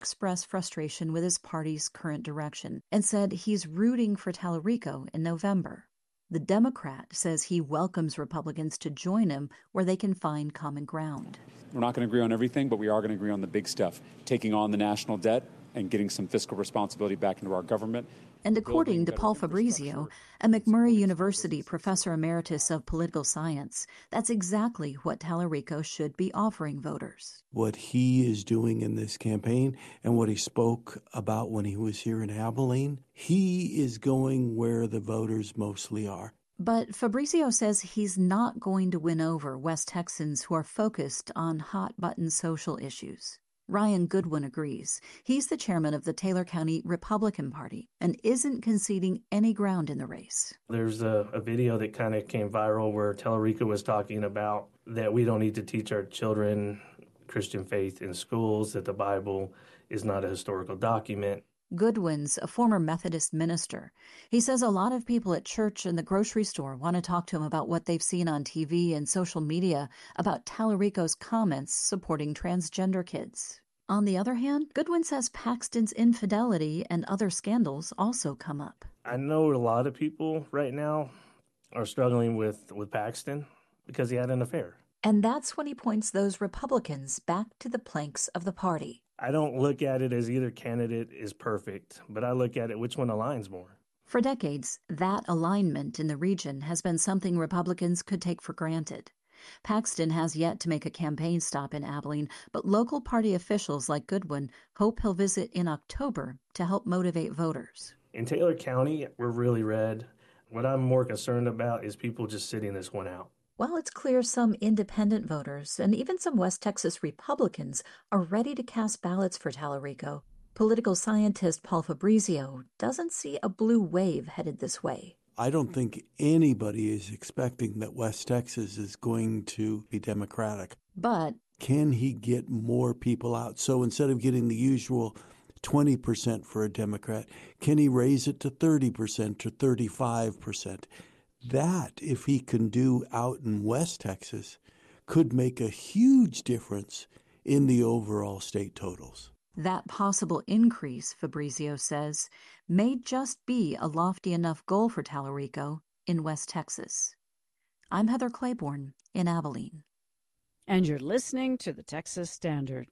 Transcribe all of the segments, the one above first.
expressed frustration with his party's current direction and said he's rooting for Tallarico in November. The Democrat says he welcomes Republicans to join him where they can find common ground. We're not going to agree on everything, but we are going to agree on the big stuff, taking on the national debt and getting some fiscal responsibility back into our government. And according to Paul Fabrizio, a McMurray University professor emeritus of political science, that's exactly what Tallarico should be offering voters. What he is doing in this campaign and what he spoke about when he was here in Abilene, he is going where the voters mostly are. But Fabrizio says he's not going to win over West Texans who are focused on hot-button social issues. Ryan Goodwin agrees. He's the chairman of the Taylor County Republican Party and isn't conceding any ground in the race. There's a video that kind of came viral where Tallarico was talking about that we don't need to teach our children Christian faith in schools, that the Bible is not a historical document. Goodwin's a former Methodist minister. He says a lot of people at church and the grocery store want to talk to him about what they've seen on TV and social media about Tallarico's comments supporting transgender kids. On the other hand, Goodwin says Paxton's infidelity and other scandals also come up. I know a lot of people right now are struggling with Paxton because he had an affair. And that's when he points those Republicans back to the planks of the party. I don't look at it as either candidate is perfect, but I look at it which one aligns more. For decades, that alignment in the region has been something Republicans could take for granted. Paxton has yet to make a campaign stop in Abilene, but local party officials like Goodwin hope he'll visit in October to help motivate voters. In Taylor County, we're really red. What I'm more concerned about is people just sitting this one out. Well, it's clear some independent voters and even some West Texas Republicans are ready to cast ballots for Tallarico. Political scientist Paul Fabrizio doesn't see a blue wave headed this way. I don't think anybody is expecting that West Texas is going to be Democratic. But can he get more people out? So instead of getting the usual 20% for a Democrat, can he raise it to 30% to 35%? That, if he can do out in West Texas, could make a huge difference in the overall state totals. That possible increase, Fabrizio says, may just be a lofty enough goal for Tallarico in West Texas. I'm Heather Claiborne in Abilene. And you're listening to the Texas Standard.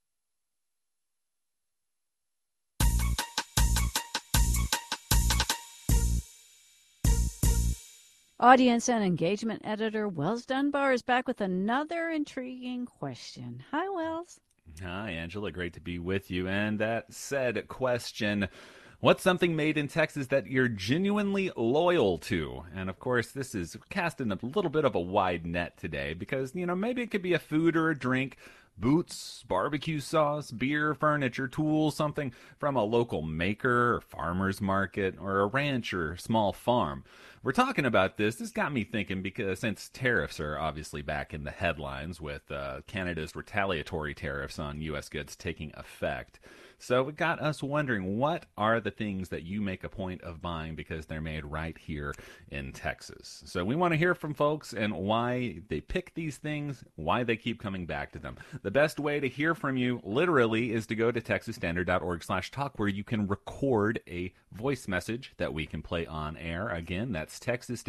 Audience and engagement editor Wells Dunbar is back with another intriguing question. Hi, Wells. Hi, Angela. Great to be with you. And that said question, what's something made in Texas that you're genuinely loyal to? And, of course, this is casting a little bit of a wide net today because, maybe it could be a food or a drink, boots, barbecue sauce, beer, furniture, tools, something from a local maker or farmer's market or a ranch or small farm. We're talking about this. This got me thinking because since tariffs are obviously back in the headlines with Canada's retaliatory tariffs on U.S. goods taking effect. So it got us wondering, what are the things that you make a point of buying because they're made right here in Texas? So we want to hear from folks and why they pick these things, why they keep coming back to them. The best way to hear from you, literally, is to go to texasstandard.org/talk, where you can record a voice message that we can play on air. Again, that's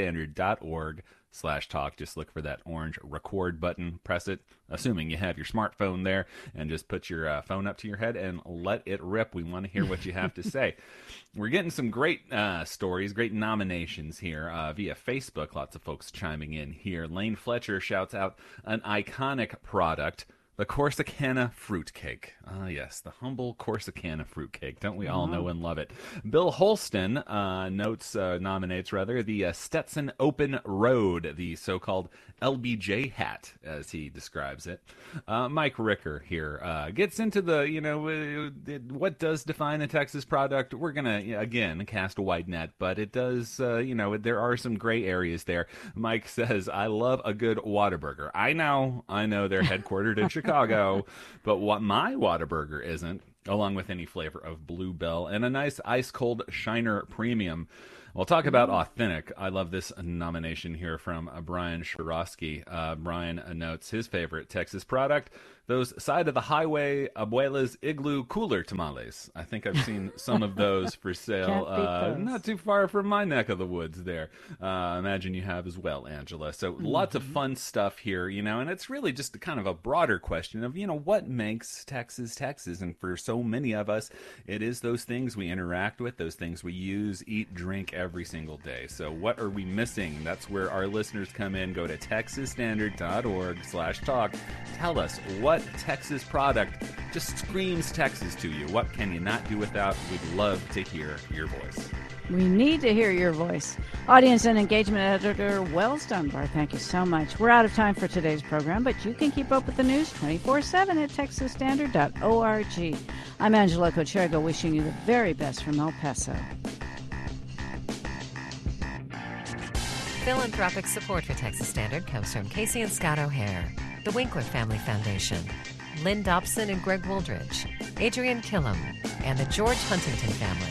texasstandard.org/talk. Just look for that orange record button, press it, assuming you have your smartphone there, and just put your phone up to your head and let it rip. We want to hear what you have to say. We're getting some great stories, great nominations here via Facebook. Lots of folks chiming in here. Lane Fletcher shouts out an iconic product, the Corsicana fruitcake. Ah, yes, the humble Corsicana fruitcake. Don't we all know and love it? Bill Holston nominates the Stetson Open Road, the so-called LBJ hat, as he describes it. Mike Ricker here gets into the, what does define a Texas product? We're going to, again, cast a wide net, but it does, there are some gray areas there. Mike says, I love a good Whataburger. I know they're headquartered in Chicago, but what my Whataburger isn't, along with any flavor of Bluebell and a nice ice-cold Shiner Premium. Well, talk about authentic. I love this nomination here from Brian Shirosky. Brian notes his favorite Texas product, those side-of-the-highway Abuela's Igloo cooler tamales. I think I've seen some of those for sale not too far from my neck of the woods there. Imagine you have as well, Angela. So lots of fun stuff here, and it's really just kind of a broader question of, what makes Texas, Texas? And for so many of us, it is those things we interact with, those things we use, eat, drink every single day. So what are we missing? That's where our listeners come in. Go to texasstandard.org/talk. Tell us what Texas product just screams Texas to you. What can you not do without? We'd love to hear your voice. We need to hear your voice. Audience and engagement editor Wells Dunbar, thank you so much. We're out of time for today's program, but you can keep up with the news 24/7 at texasstandard.org. I'm Angela Cochergo, wishing you the very best from El Paso. Philanthropic support for Texas Standard comes from Casey and Scott O'Hare, the Winkler Family Foundation, Lynn Dobson and Greg Wooldridge, Adrian Killam, and the George Huntington family.